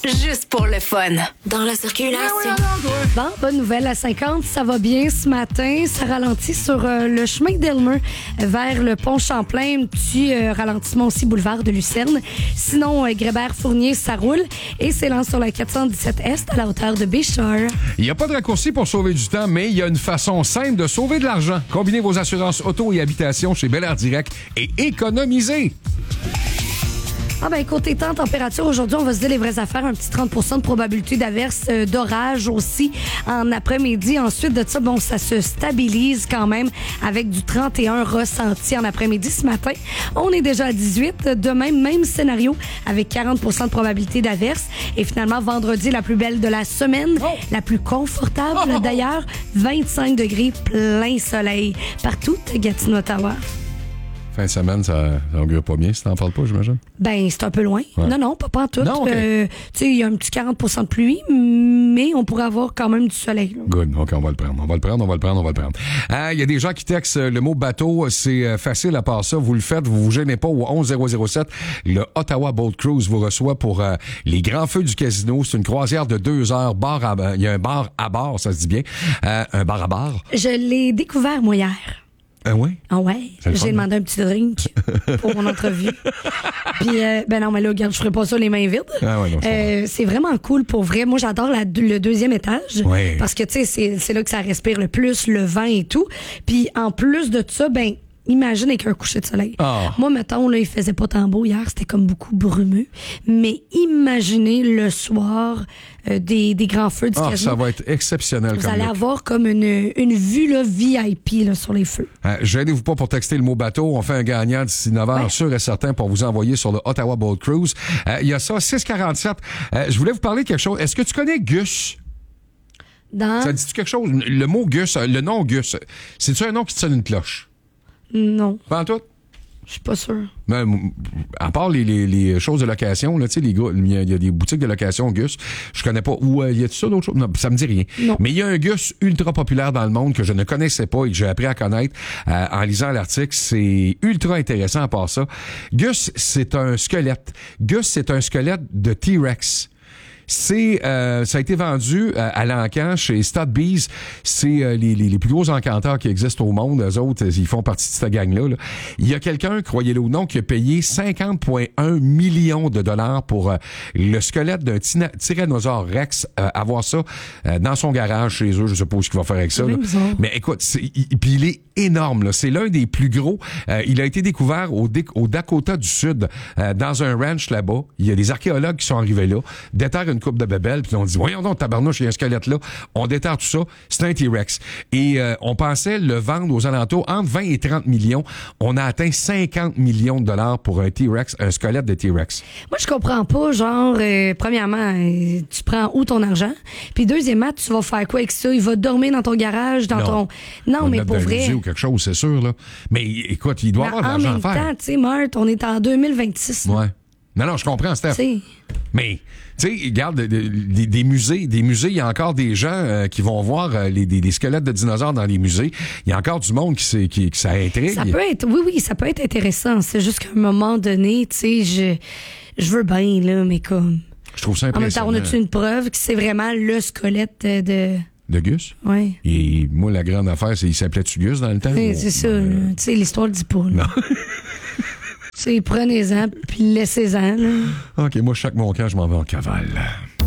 juste pour le fun. Dans la circulation. Bon, bonne nouvelle, à 50, ça va bien ce matin. Ça ralentit sur le chemin d'Elmer vers le pont Champlain. Petit ralentissement aussi, boulevard de Lucerne. Sinon, Grébert-Fournier, ça roule. Et c'est lent sur la 417 Est à la hauteur de Béchar. Il n'y a pas de raccourci pour sauver du temps, mais il y a une façon simple de sauver de l'argent. Combinez vos assurances auto et habitation chez Bel Air Direct et économisez. Ah ben côté temps, température, aujourd'hui, on va se dire les vraies affaires. Un petit 30 % de probabilité d'averse, d'orage aussi en après-midi. Ensuite de ça, bon, ça se stabilise quand même avec du 31 ressenti en après-midi. Ce matin, on est déjà à 18. Demain, même scénario avec 40 % de probabilité d'averse. Et finalement, vendredi, la plus belle de la semaine, la plus confortable d'ailleurs, 25 degrés, plein soleil. Partout, Gatineau, Ottawa. Fin de semaine, ça augure pas bien si t'en parles pas, j'imagine. Ben, c'est un peu loin. Ouais. Non, pas en tout. Non, okay. Tu sais, il y a un petit 40 % de pluie, mais on pourrait avoir quand même du soleil. Là. Good. OK, on va le prendre. Il y a des gens qui textent le mot bateau. C'est facile à part ça. Vous le faites, vous vous gênez pas au 11007. Le Ottawa Boat Cruise vous reçoit pour les grands feux du casino. C'est une croisière de 2 heures. Il y a un bar à bar, ça se dit bien. Un bar à bar. Je l'ai découvert, moi, hier. Oui? Ah ouais? J'ai demandé un petit drink pour mon entrevue. Puis, ben non, mais là, regarde, je ferai pas ça les mains vides. Ah ouais, non, c'est vraiment cool pour vrai. Moi, j'adore le deuxième étage. Ouais. Parce que, tu sais, c'est là que ça respire le plus, le vent et tout. Puis, en plus de ça, ben, imagine avec un coucher de soleil. Oh. Moi, mettons, là, il faisait pas tant beau hier, c'était comme beaucoup brumeux. Mais imaginez le soir des grands feux du casino. Ça va être exceptionnel. Vous allez avoir comme une vue là, VIP là, sur les feux. Gênez-vous pas pour texter le mot bateau. On fait un gagnant d'ici 9 h, sûr et certain, pour vous envoyer sur le Ottawa Boat Cruise. Il y a ça, 647. Je voulais vous parler de quelque chose. Est-ce que tu connais Gus? Ça dit-tu quelque chose? Le mot Gus, le nom Gus, c'est-tu un nom qui te sonne une cloche? Non. Pas en tout? Je suis pas sûre. Mais, à part les choses de location, là, tu sais, les gars, il y a des boutiques de location Gus. Je connais pas. Ou y a-tu ça d'autres choses? Non, ça me dit rien. Non. Mais il y a un Gus ultra populaire dans le monde que je ne connaissais pas et que j'ai appris à connaître en lisant l'article. C'est ultra intéressant à part ça. Gus, c'est un squelette. Gus, c'est un squelette de T-Rex. Ça a été vendu à l'encan chez Sotheby's. C'est les plus gros encanteurs qui existent au monde. Eux autres, ils font partie de cette gang-là. Là. Il y a quelqu'un, croyez-le ou non, qui a payé 50,1 millions de dollars pour le squelette d'un Tyrannosaure Rex. Avoir ça dans son garage chez eux. Je suppose qu'il va faire avec ça. Là. Mais écoute, puis il est énorme. Là. C'est l'un des plus gros. Il a été découvert au Dakota du Sud, dans un ranch là-bas. Il y a des archéologues qui sont arrivés là, déterrent une coupe de bébelles, puis on dit, voyons donc, tabarnouche, il y a un squelette là. On déterre tout ça. C'est un T-Rex. Et on pensait le vendre aux alentours entre 20 et 30 millions. On a atteint 50 millions de dollars pour un T-Rex, un squelette de T-Rex. Moi, je comprends pas, genre, premièrement, tu prends où ton argent? Puis deuxièmement, tu vas faire quoi avec ça? Il va dormir dans ton garage, dans ton... Non, mais pour vrai... musée ou quelque chose, c'est sûr, là. Mais écoute, il doit avoir de l'argent à faire. En même temps, tu sais, Marthe, on est en 2026. Ouais. Non, je comprends, Steph. T'sais. Mais, tu sais, regarde, des musées, il y a encore des gens qui vont voir des squelettes de dinosaures dans les musées. Il y a encore du monde qui ça intrigue. Ça peut être, oui, ça peut être intéressant. C'est juste qu'à un moment donné, tu sais, je veux bien, là, mais comme... Je trouve ça impressionnant. En même temps, on a-tu une preuve que c'est vraiment le squelette de Gus? Oui. Et moi, la grande affaire, c'est il s'appelait-tu Gus dans le temps? C'est ça. Tu sais, l'histoire le dit pas. Là. Non. Tu sais, prenez-en, puis laissez-en. Là. OK, moi, chaque mon camp, je m'en vais en cavale.